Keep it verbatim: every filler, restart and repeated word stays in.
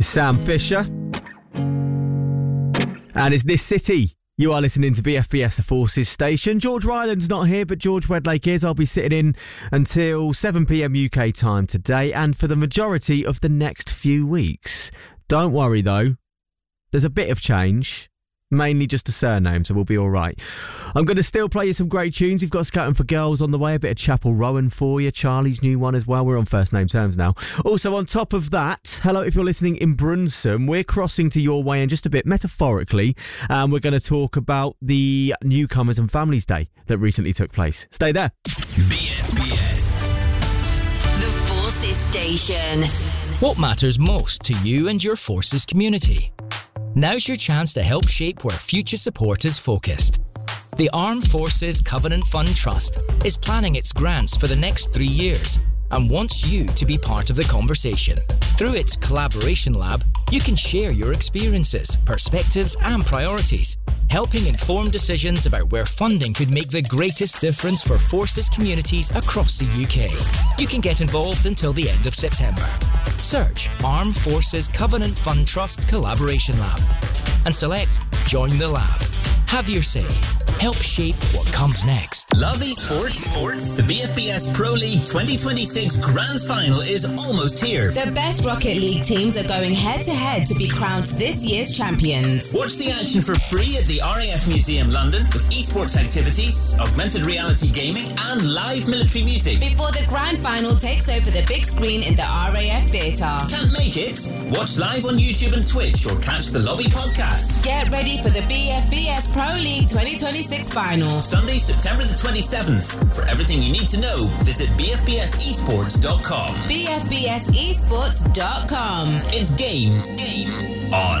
Sam Fisher. And it's This City. You are listening to B F B S, the Forces station. George Ryland's not here, but George Wedlake is. I'll be sitting in until seven p.m. U K time today and for the majority of the next few weeks. Don't worry, though. There's a bit of change. Mainly just a surname, so we'll be all right. I'm going to still play you some great tunes. We've got Scouting for Girls on the way, a bit of Chapel Rowan for you, Charlie's new one as well. We're on first name terms now. Also, on top of that, hello, if you're listening in Brunsum, we're crossing to your way in just a bit, metaphorically, and we're going to talk about the Newcomers and Families Day that recently took place. Stay there. B F B S, the Forces station. What matters most to you and your Forces community? Now's your chance to help shape where future support is focused. The Armed Forces Covenant Fund Trust is planning its grants for the next three years and wants you to be part of the conversation. Through its Collaboration Lab, you can share your experiences, perspectives and priorities, helping inform decisions about where funding could make the greatest difference for Forces communities across the U K. You can get involved until the end of September. Search Armed Forces Covenant Fund Trust Collaboration Lab and select Join the Lab. Have your say. Help shape what comes next. Love esports? Sports? The B F B S Pro League twenty twenty-six Grand Final is almost here. The best Rocket League teams are going head-to-head to be crowned this year's champions. Watch the action for free at the R A F Museum London with esports activities, augmented reality gaming and live military music. Before the Grand Final takes over the big screen in the R A F Theatre. Can't make it? Watch live on YouTube and Twitch or catch the Lobby podcast. Get ready for the B F B S Pro League twenty twenty-six final. Sunday, September the twenty-seventh. For everything you need to know, visit b f b s esports dot com. b f b s esports dot com. It's game, game on.